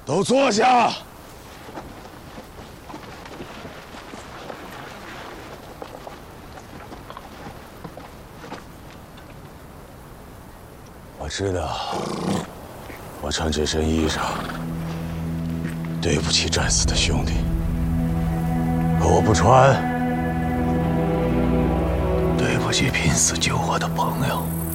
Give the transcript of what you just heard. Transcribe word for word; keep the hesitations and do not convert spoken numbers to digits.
都坐下。我知道，我穿这身衣裳，对不起战死的兄弟。可我不穿，对不起拼死救我的朋友。